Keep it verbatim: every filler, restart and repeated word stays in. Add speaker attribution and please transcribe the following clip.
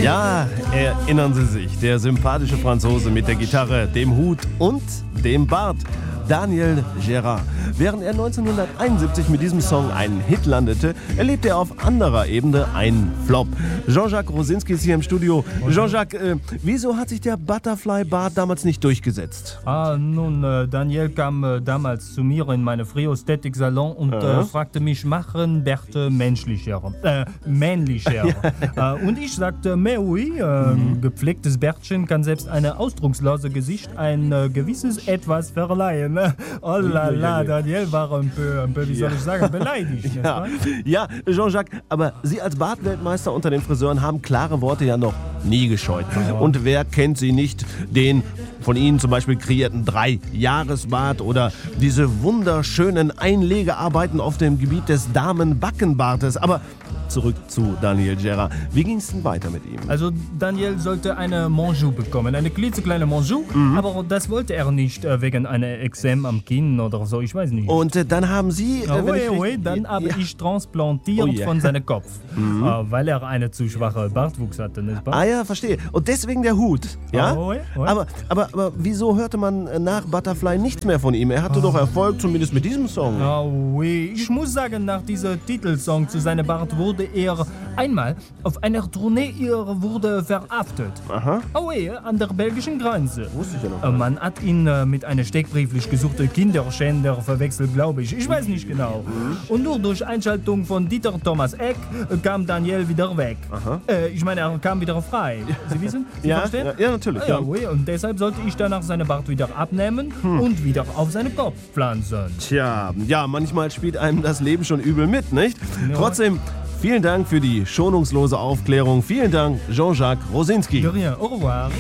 Speaker 1: Ja, erinnern Sie sich, der sympathische Franzose mit der Gitarre, dem Hut und dem Bart. Daniel Gérard. Während er neunzehnhunderteinundsiebzig mit diesem Song einen Hit landete, erlebte er auf anderer Ebene einen Flop. Jean-Jacques Rosinski ist hier im Studio. Jean-Jacques, äh, wieso hat sich der Butterfly-Bart damals nicht durchgesetzt?
Speaker 2: Ah, nun, äh, Daniel kam äh, damals zu mir in meine Friosthetik-Salon und äh, fragte mich, machen Bärte menschlicher, äh, männlicher. Ja. Äh, und ich sagte, mais oui, äh, mhm. gepflegtes Bärtchen kann selbst eine ausdruckslose Gesicht ein äh, gewisses Etwas verleihen. Oh la la, Daniel war ein peu, ein peu wie soll ich sagen, beleidigt.
Speaker 1: Ja, ja, Jean-Jacques, aber Sie als Bartweltmeister unter den Friseuren haben klare Worte ja noch nie gescheut. Und wer kennt Sie nicht, den von Ihnen zum Beispiel kreierten Drei-Jahres-Bart oder diese wunderschönen Einlegearbeiten auf dem Gebiet des Damenbackenbartes. Aber zurück zu Daniel Gérard. Wie ging es denn weiter mit ihm?
Speaker 2: Also Daniel sollte eine Manjou bekommen, eine klitzekleine Manjou, mhm. aber das wollte er nicht äh, wegen einer Exem am Kinn oder so, ich weiß nicht.
Speaker 1: Und äh, dann haben Sie... Äh,
Speaker 2: oh, oui, oui, dann habe ja. ich transplantiert oh, yeah. von seinem Kopf, mhm. äh, weil er eine zu schwache Bartwuchs hatte, nicht wahr?
Speaker 1: Ah ja, verstehe. Und deswegen der Hut, ja?
Speaker 2: Oh, oui, oui.
Speaker 1: Aber, aber, aber wieso hörte man nach Butterfly nichts mehr von ihm? Er hatte oh. doch Erfolg, zumindest mit diesem Song.
Speaker 2: Oh, oui. Ich muss sagen, nach diesem Titelsong zu seinem Bart wurde er einmal auf einer Tournee er wurde verhaftet.
Speaker 1: Aha.
Speaker 2: Oh, oui, an der belgischen Grenze.
Speaker 1: Wusste ich ja noch.
Speaker 2: Man hat ihn äh, mit einem steckbrieflich gesuchten Kinderschänder verwechselt, glaube ich. Ich weiß nicht genau. Mhm. Und nur durch Einschaltung von Dieter Thomas Eck äh, kam Daniel wieder weg. Aha. Äh, ich meine, er kam wieder frei. Sie wissen? Sie
Speaker 1: ja,
Speaker 2: verstehen?
Speaker 1: Ja, ja, natürlich.
Speaker 2: Ah, ja, oui. Und deshalb sollte ich danach seinen Bart wieder abnehmen hm. und wieder auf seinen Kopf pflanzen.
Speaker 1: Tja, ja, manchmal spielt einem das Leben schon übel mit, nicht? Ja. Trotzdem, vielen Dank für die schonungslose Aufklärung. Vielen Dank, Jean-Jacques Rosinski.
Speaker 2: De rien. Au revoir.